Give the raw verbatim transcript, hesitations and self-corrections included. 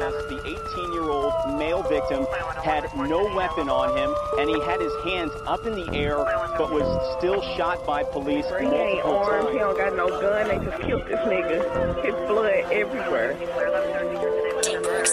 arrest. The eighteen-year-old male victim had no weapon on him, and he had his hands up in the air, but was still shot by police He ain't multiple armed. times. He don't got no gun. They just killed this nigga. His blood everywhere.